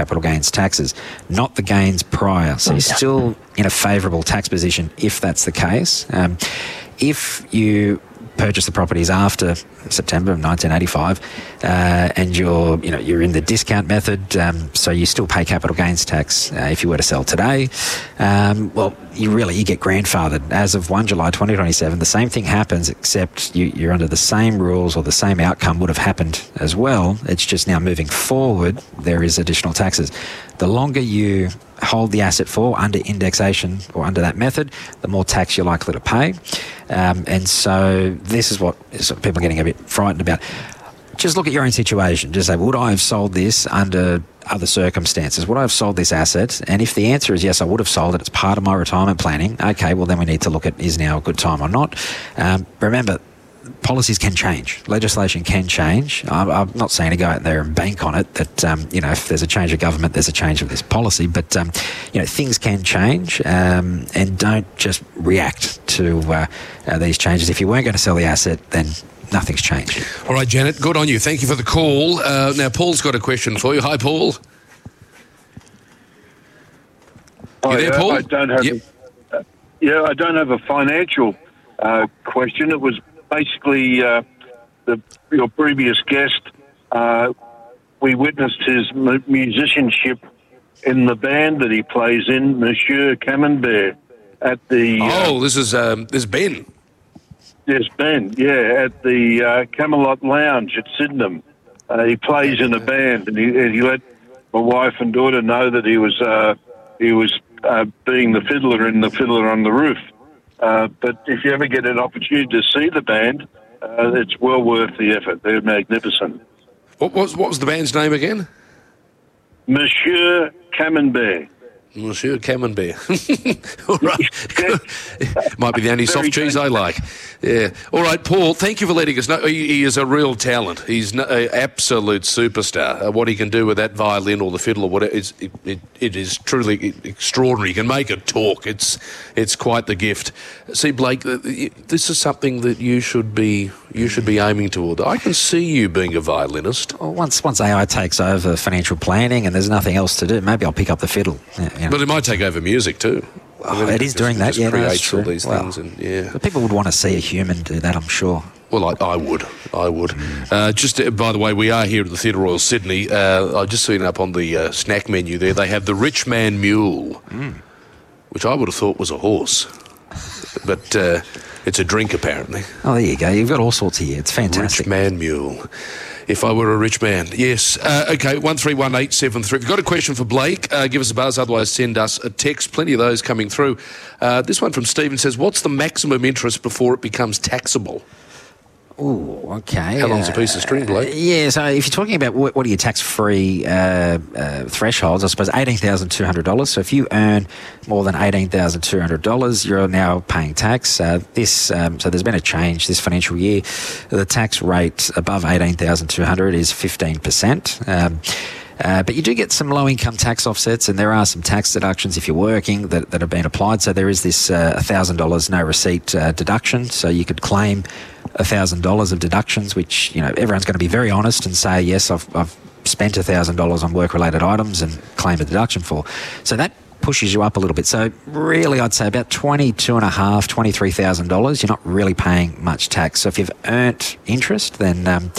capital gains taxes, not the gains prior. So you're still in a favourable tax position if that's the case. If you purchase the properties after September of 1985 and you're in the discount method, so you still pay capital gains tax if you were to sell today, you get grandfathered. As of 1 July 2027, the same thing happens, except you're under the same rules, or the same outcome would have happened as well. It's just now moving forward, there is additional taxes. The longer you hold the asset for under indexation or under that method, the more tax you're likely to pay. And so this is what people are getting a bit frightened about. Just look at your own situation. Just say, would I have sold this under other circumstances? Would I have sold this asset? And if the answer is yes, I would have sold it, it's part of my retirement planning, okay, well then we need to look at, is now a good time or not? Remember, policies can change. Legislation can change. I'm not saying to go out there and bank on it that, if there's a change of government, there's a change of this policy. But, things can change, and don't just react to these changes. If you weren't going to sell the asset, then nothing's changed. All right, Janet, good on you. Thank you for the call. Now, Paul's got a question for you. Hi, Paul. You there, Paul? I don't have a financial question. It was basically your previous guest. We witnessed his musicianship in the band that he plays in, Monsieur Camembert, at the... this is Ben. Yes, Ben, at the Camelot Lounge at Sydenham. He plays in a band, and he let my wife and daughter know that he was being the fiddler in The Fiddler on the Roof. But if you ever get an opportunity to see the band, it's well worth the effort. They're magnificent. What was the band's name again? Monsieur Camembert. Monsieur Camembert. All right. Might be the only soft cheese I like. Yeah. All right, Paul, thank you for letting us know. He is a real talent. He's an absolute superstar. What he can do with that violin or the fiddle or whatever, it is truly extraordinary. He can make it talk. It's quite the gift. See, Blake, this is something that you should be aiming toward. I can see you being a violinist. Well, once AI takes over financial planning and there's nothing else to do, maybe I'll pick up the fiddle. But it might take over music too. It is doing that, creates all true. these things, and But people would want to see a human do that, I'm sure. Well, I would. Just by the way, we are here at the Theatre Royal Sydney. I've just seen up on the snack menu there. They have the Rich Man Mule, which I would have thought was a horse, but it's a drink apparently. Oh, there you go. You've got all sorts here. It's fantastic. Rich Man Mule. If I were a rich man. Yes. Okay, 131873. If you've got a question for Blake, give us a buzz. Otherwise, send us a text. Plenty of those coming through. This one from Stephen says, what's the maximum interest before it becomes taxable? Oh, okay. How long's a piece of string, Blake? So if you're talking about what are your tax-free thresholds, I suppose $18,200. So if you earn more than $18,200, you're now paying tax. So there's been a change this financial year. The tax rate above $18,200 is 15%. But you do get some low-income tax offsets, and there are some tax deductions if you're working that have been applied. So there is this $1,000 no receipt deduction. So you could claim $1,000 of deductions, which, everyone's going to be very honest and say, yes, I've spent $1,000 on work-related items and claim a deduction for. So that pushes you up a little bit. So really, I'd say about $22,500, $23,000, you're not really paying much tax. So if you've earned interest, then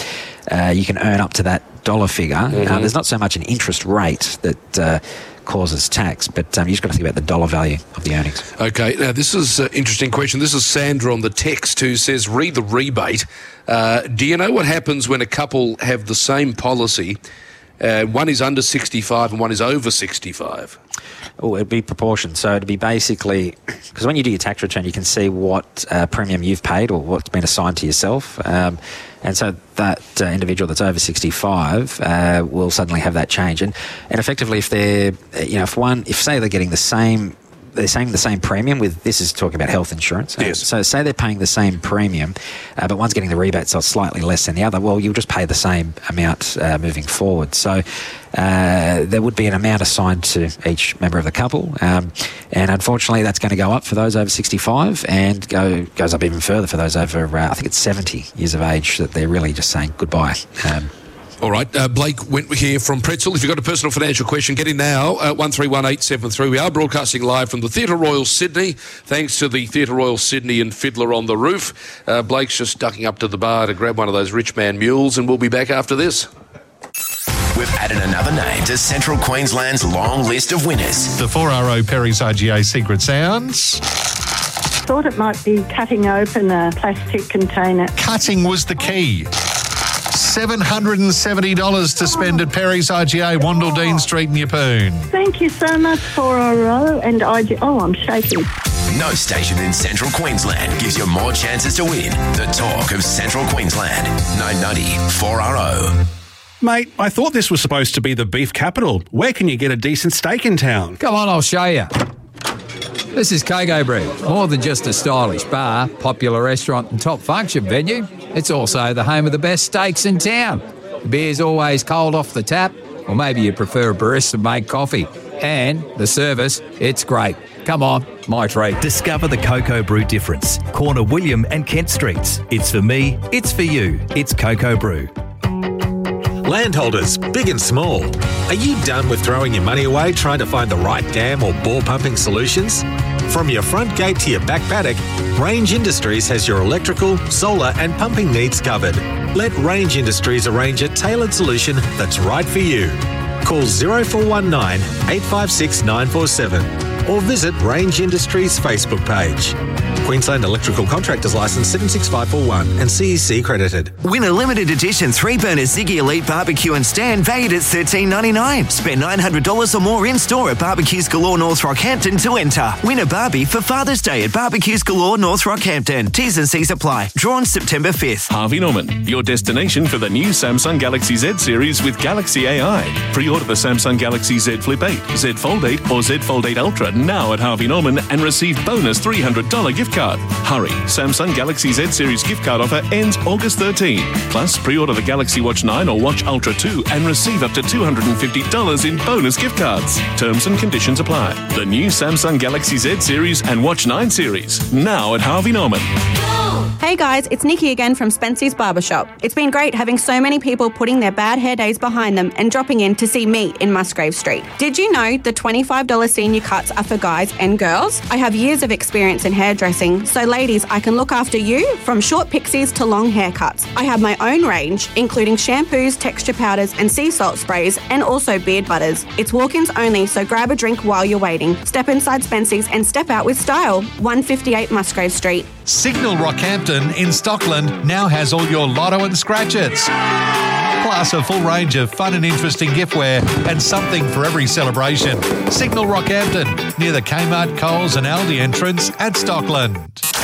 you can earn up to that dollar figure. Mm-hmm. There's not so much an interest rate that causes tax, but you just got to think about the dollar value of the earnings. Okay, now this is an interesting question. This is Sandra on the text who says, read the rebate. Do you know what happens when a couple have the same policy? One is under 65 and one is over 65. Oh, it'd be proportion. So it'd be basically, because when you do your tax return, you can see what premium you've paid or what's been assigned to yourself. And so that individual that's over 65 will suddenly have that change. And effectively, if they're, if say they're getting the same premium with, this is talking about health insurance. Yes. So say they're paying the same premium, but one's getting the rebate, so it's slightly less than the other. Well, you'll just pay the same amount moving forward. So there would be an amount assigned to each member of the couple. And unfortunately, that's going to go up for those over 65 and goes up even further for those over, I think it's 70 years of age, that they're really just saying goodbye. All right, Blake Wentworth here from Pretzel. If you've got a personal financial question, get in now, 131873. We are broadcasting live from the Theatre Royal Sydney, thanks to the Theatre Royal Sydney and Fiddler on the Roof. Blake's just ducking up to the bar to grab one of those rich man mules, and we'll be back after this. We've added another name to Central Queensland's long list of winners. The 4RO Perry's IGA Secret Sounds. Thought it might be cutting open a plastic container. Cutting was the key. $770 to spend at Perry's IGA, Wandle Dean Street in Yeppoon. Thank you so much, 4RO and IGA. Oh, I'm shaking. No station in Central Queensland gives you more chances to win. The talk of Central Queensland. 990 4RO. Mate, I thought this was supposed to be the beef capital. Where can you get a decent steak in town? Come on, I'll show you. This is Coco Brew. More than just a stylish bar, popular restaurant and top function venue, it's also the home of the best steaks in town. The beer's always cold off the tap, or maybe you prefer a barista-made coffee. And the service, it's great. Come on, my treat. Discover the Coco Brew difference. Corner William and Kent Streets. It's for me, it's for you. It's Coco Brew. Landholders, big and small, are you done with throwing your money away trying to find the right dam or bore pumping solutions? From your front gate to your back paddock, Range Industries has your electrical, solar and pumping needs covered. Let Range Industries arrange a tailored solution that's right for you. Call 0419 856 947 or visit Range Industries Facebook page. Queensland Electrical Contractors Licence 76541 and CEC credited. Win a limited edition 3-burner Ziggy Elite barbecue and stand valued at $13.99. Spend $900 or more in store at Barbecues Galore North Rockhampton to enter. Win a Barbie for Father's Day at Barbecues Galore North Rockhampton. T's and C's apply. Drawn September 5th. Harvey Norman, your destination for the new Samsung Galaxy Z series with Galaxy AI. Pre-order the Samsung Galaxy Z Flip 8, Z Fold 8 or Z Fold 8 Ultra now at Harvey Norman and receive bonus $300 gift card. Hurry, Samsung Galaxy Z Series gift card offer ends August 13. Plus, pre-order the Galaxy Watch 9 or Watch Ultra 2 and receive up to $250 in bonus gift cards. Terms and conditions apply. The new Samsung Galaxy Z Series and Watch 9 series, now at Harvey Norman. Hey guys, it's Nikki again from Spency's Barbershop. It's been great having so many people putting their bad hair days behind them and dropping in to see me in Musgrave Street. Did you know the $25 senior cuts are for guys and girls? I have years of experience in hairdressing, so ladies, I can look after you from short pixies to long haircuts. I have my own range, including shampoos, texture powders and sea salt sprays, and also beard butters. It's walk-ins only, so grab a drink while you're waiting. Step inside Spency's and step out with style. 158 Musgrave Street. Signal Rockhampton in Stockland now has all your lotto and scratch-its. Plus a full range of fun and interesting giftware and something for every celebration. Signal Rockhampton, near the Kmart, Coles and Aldi entrance at Stockland.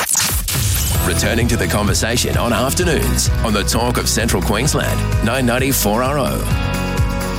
Returning to the conversation on afternoons on the talk of Central Queensland, 990 4RO.